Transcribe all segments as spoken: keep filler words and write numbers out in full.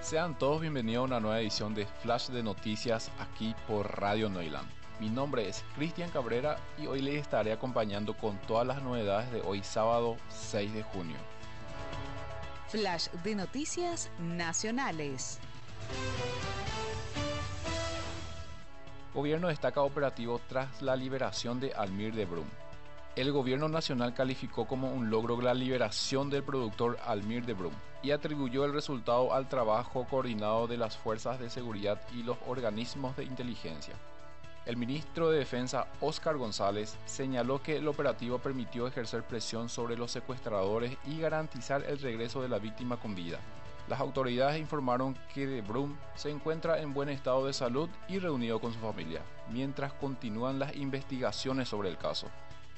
Sean todos bienvenidos a una nueva edición de Flash de Noticias aquí por Radio Neuland. Mi nombre es Cristian Cabrera y hoy les estaré acompañando con todas las novedades de hoy sábado seis de junio. Flash de Noticias Nacionales. Gobierno destaca operativo tras la liberación de Almir de Brum. El gobierno nacional calificó como un logro la liberación del productor Almir de Brum y atribuyó el resultado al trabajo coordinado de las fuerzas de seguridad y los organismos de inteligencia. El ministro de Defensa, Óscar González, señaló que el operativo permitió ejercer presión sobre los secuestradores y garantizar el regreso de la víctima con vida. Las autoridades informaron que de Brum se encuentra en buen estado de salud y reunido con su familia, mientras continúan las investigaciones sobre el caso.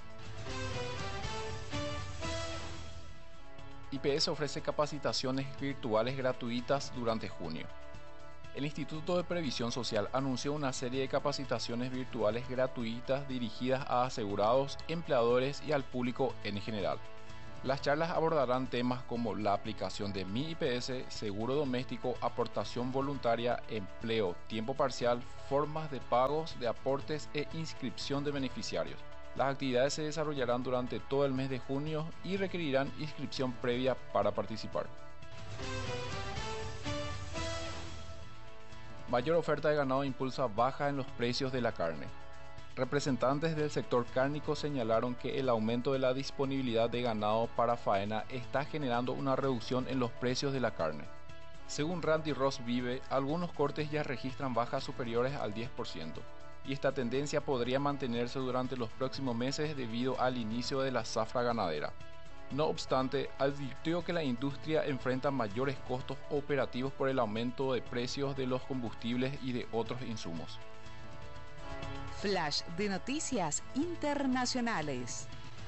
I P S ofrece capacitaciones virtuales gratuitas durante junio. El Instituto de Previsión Social anunció una serie de capacitaciones virtuales gratuitas dirigidas a asegurados, empleadores y al público en general. Las charlas abordarán temas como la aplicación de Mi I P S, seguro doméstico, aportación voluntaria, empleo, tiempo parcial, formas de pagos de aportes e inscripción de beneficiarios. Las actividades se desarrollarán durante todo el mes de junio y requerirán inscripción previa para participar. Mayor oferta de ganado impulsa baja en los precios de la carne. Representantes del sector cárnico señalaron que el aumento de la disponibilidad de ganado para faena está generando una reducción en los precios de la carne. Según Randy Ross Vive, algunos cortes ya registran bajas superiores al diez por ciento. Y esta tendencia podría mantenerse durante los próximos meses debido al inicio de la zafra ganadera. No obstante, advirtió que la industria enfrenta mayores costos operativos por el aumento de precios de los combustibles y de otros insumos. Flash de Noticias Internacionales.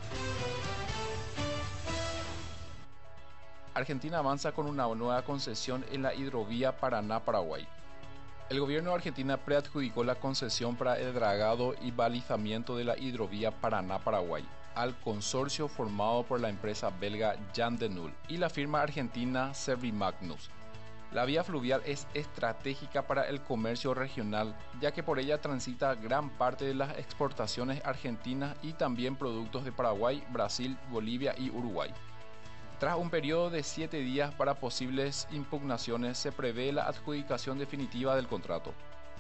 Argentina avanza con una nueva concesión en la hidrovía Paraná-Paraguay. El gobierno de Argentina preadjudicó la concesión para el dragado y balizamiento de la hidrovía Paraná-Paraguay al consorcio formado por la empresa belga Jan de Nul y la firma argentina Servimagnus. La vía fluvial es estratégica para el comercio regional, ya que por ella transita gran parte de las exportaciones argentinas y también productos de Paraguay, Brasil, Bolivia y Uruguay. Tras un periodo de siete días para posibles impugnaciones, se prevé la adjudicación definitiva del contrato.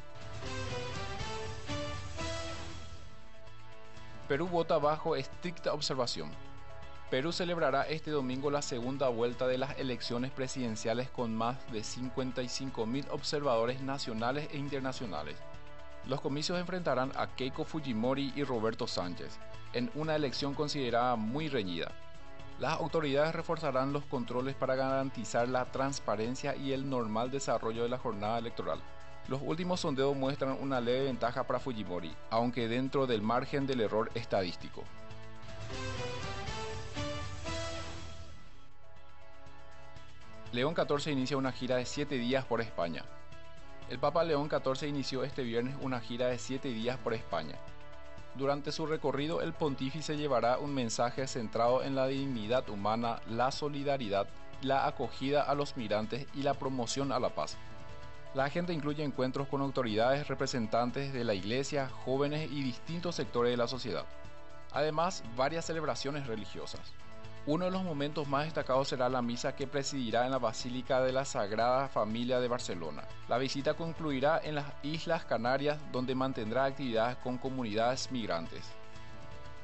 Perú vota bajo estricta observación. Perú celebrará este domingo la segunda vuelta de las elecciones presidenciales con más de cincuenta y cinco mil observadores nacionales e internacionales. Los comicios enfrentarán a Keiko Fujimori y Roberto Sánchez, en una elección considerada muy reñida. Las autoridades reforzarán los controles para garantizar la transparencia y el normal desarrollo de la jornada electoral. Los últimos sondeos muestran una leve ventaja para Fujimori, aunque dentro del margen del error estadístico. León catorce inicia una gira de siete días por España. El Papa León catorce inició este viernes una gira de siete días por España. Durante su recorrido, el pontífice llevará un mensaje centrado en la dignidad humana, la solidaridad, la acogida a los migrantes y la promoción a la paz. La agenda incluye encuentros con autoridades, representantes de la Iglesia, jóvenes y distintos sectores de la sociedad. Además, varias celebraciones religiosas. Uno de los momentos más destacados será la misa que presidirá en la Basílica de la Sagrada Familia de Barcelona. La visita concluirá en las Islas Canarias, donde mantendrá actividades con comunidades migrantes.